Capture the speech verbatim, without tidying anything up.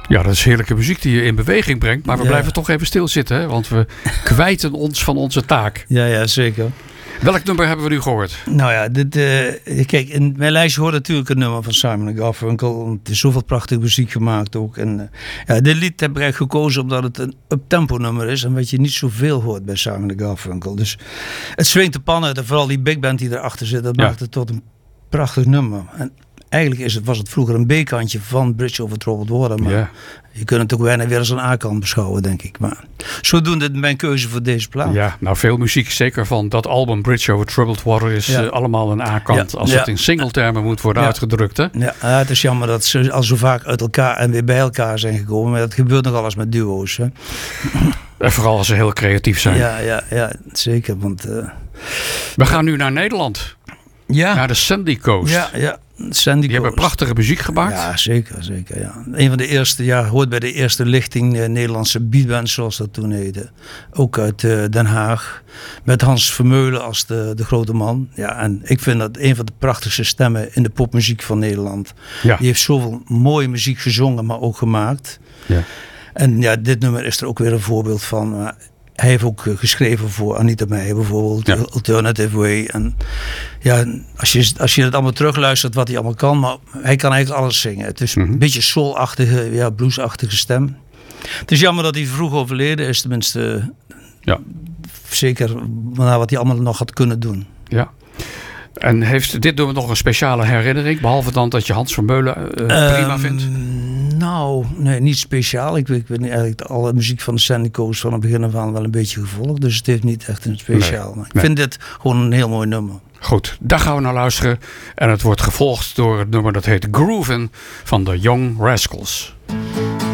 Ja, dat is heerlijke muziek die je in beweging brengt. Maar we ja. blijven toch even stilzitten, hè? Want we kwijten ons van onze taak. Ja, ja, zeker. Welk nummer hebben we nu gehoord? Nou ja, dit, uh, kijk, in mijn lijstje hoort natuurlijk een nummer van Simon en Garfunkel. Er is zoveel prachtige muziek gemaakt ook. En, uh, ja, dit lied heb ik eigenlijk gekozen omdat het een up-tempo nummer is. En wat je niet zoveel hoort bij Simon en Garfunkel. Dus het swingt de pannen. En vooral die big band die erachter zit. Dat ja. maakt het tot een prachtig nummer. En eigenlijk is het, was het vroeger een B-kantje van Bridge Over Troubled Water. Maar ja. je kunt het ook bijna weer als een A-kant beschouwen, denk ik. Maar zodoende mijn keuze voor deze plaat. Ja, nou veel muziek, zeker van dat album Bridge Over Troubled Water is ja. uh, allemaal een A-kant. Ja. Als ja. het in singletermen moet worden ja. uitgedrukt. Hè? Ja, uh, het is jammer dat ze al zo vaak uit elkaar en weer bij elkaar zijn gekomen. Maar dat gebeurt nogal eens met duo's. Hè? En vooral als ze heel creatief zijn. Ja, ja, ja zeker. Want, uh, we gaan nu naar Nederland. Ja. Naar de Sandy Coast. Ja, ja. Sandy Die Coast. Hebben prachtige muziek gemaakt. Ja, zeker. zeker ja. Een van de eerste, ja, hoort bij de eerste lichting uh, Nederlandse beatband, zoals dat toen heette. Ook uit uh, Den Haag. Met Hans Vermeulen als de, de grote man. Ja, en ik vind dat een van de prachtigste stemmen in de popmuziek van Nederland. Ja. Die heeft zoveel mooie muziek gezongen, maar ook gemaakt. Ja. En ja, dit nummer is er ook weer een voorbeeld van. Uh, Hij heeft ook geschreven voor Anita Meijer bijvoorbeeld, ja. Alternative Way. En ja, als je, als je het allemaal terugluistert wat hij allemaal kan, maar hij kan eigenlijk alles zingen. Het is mm-hmm. een beetje soul-achtige, ja, blues-achtige stem. Het is jammer dat hij vroeg overleden is, tenminste. Ja. Zeker naar wat hij allemaal nog had kunnen doen. Ja. En heeft dit nummer nog een speciale herinnering? Behalve dan dat je Hans Vermeulen uh, prima um, vindt? Nou, nee, niet speciaal. Ik, ik ben eigenlijk alle muziek van de Sandy Coast van het begin af aan wel een beetje gevolgd. Dus het heeft niet echt een speciaal. Nee, maar ik nee. vind dit gewoon een heel mooi nummer. Goed, daar gaan we naar luisteren. En het wordt gevolgd door het nummer dat heet Groovin' van de Young Rascals.